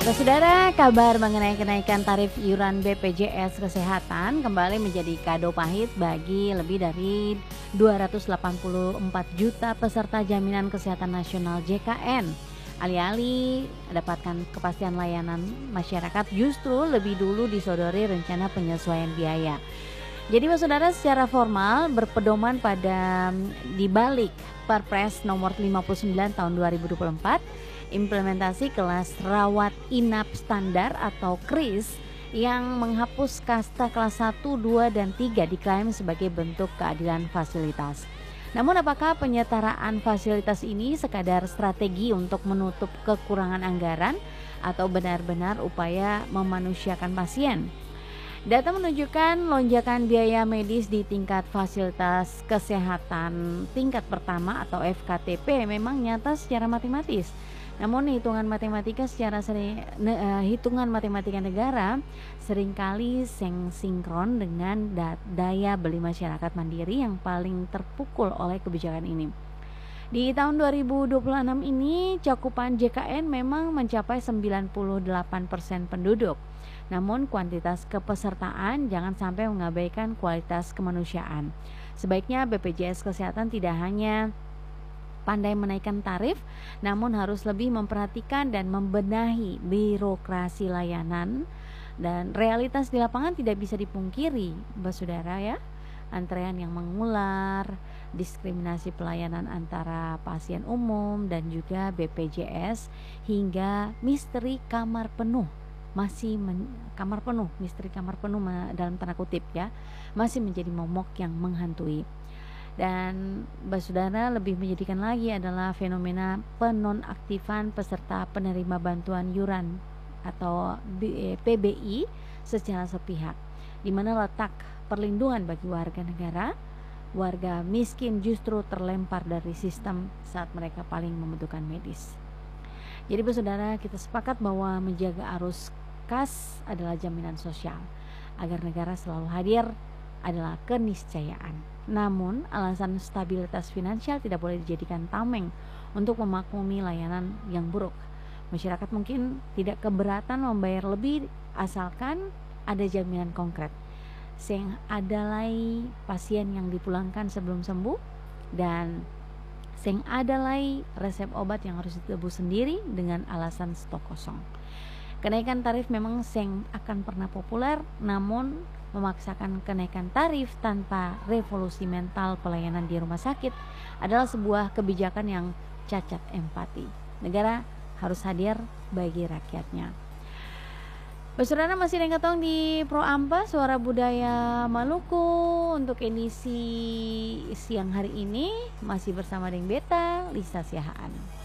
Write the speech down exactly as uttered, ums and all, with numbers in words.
Saudara, kabar mengenai kenaikan tarif iuran B P J S Kesehatan kembali menjadi kado pahit bagi lebih dari dua ratus delapan puluh empat juta peserta Jaminan Kesehatan Nasional J K N. Alih-alih mendapatkan kepastian layanan masyarakat, justru lebih dulu disodori rencana penyesuaian biaya. Jadi saudara, secara formal berpedoman pada dibalik Perpres nomor lima puluh sembilan tahun dua ribu dua puluh empat, implementasi kelas rawat inap standar atau KRIS yang menghapus kasta kelas satu, dua, dan tiga diklaim sebagai bentuk keadilan fasilitas. Namun apakah penyetaraan fasilitas ini sekadar strategi untuk menutup kekurangan anggaran atau benar-benar upaya memanusiakan pasien? Data menunjukkan lonjakan biaya medis di tingkat fasilitas kesehatan tingkat pertama atau F K T P memang nyata secara matematis. Namun hitungan matematika secara seri, ne, uh, hitungan matematika negara seringkali seng sinkron dengan da, daya beli masyarakat mandiri yang paling terpukul oleh kebijakan ini. Di tahun dua ribu dua puluh enam ini cakupan J K N memang mencapai sembilan puluh delapan persen penduduk. Namun kuantitas kepesertaan jangan sampai mengabaikan kualitas kemanusiaan. Sebaiknya B P J S Kesehatan tidak hanya pandai menaikkan tarif, namun harus lebih memperhatikan dan membenahi birokrasi layanan. Dan realitas di lapangan tidak bisa dipungkiri, Mbak Saudara ya. Antrean yang mengular, diskriminasi pelayanan antara pasien umum dan juga B P J S, hingga misteri kamar penuh masih men, kamar penuh, misteri kamar penuh dalam tanda kutip ya, masih menjadi momok yang menghantui. Dan Mbak Saudara, lebih menyedihkan lagi adalah fenomena penonaktifan peserta penerima bantuan iuran atau P B I secara sepihak, di mana letak perlindungan bagi warga negara, warga miskin justru terlempar dari sistem saat mereka paling membutuhkan medis. Jadi Mbak Saudara, kita sepakat bahwa menjaga arus kas adalah jaminan sosial. Agar negara selalu hadir adalah keniscayaan. Namun, alasan stabilitas finansial tidak boleh dijadikan tameng untuk memaklumi layanan yang buruk. Masyarakat mungkin tidak keberatan membayar lebih asalkan ada jaminan konkret. Sing adalai pasien yang dipulangkan sebelum sembuh, dan sing adalai resep obat yang harus ditebus sendiri dengan alasan stok kosong. Kenaikan tarif memang sing akan pernah populer, namun memaksakan kenaikan tarif tanpa revolusi mental pelayanan di rumah sakit adalah sebuah kebijakan yang cacat empati. Negara harus hadir bagi rakyatnya. Saudara, masih dengan ketong di Pro Ampa Suara Budaya Maluku untuk edisi siang hari ini, masih bersama dengan Beta Lisa Siahaan.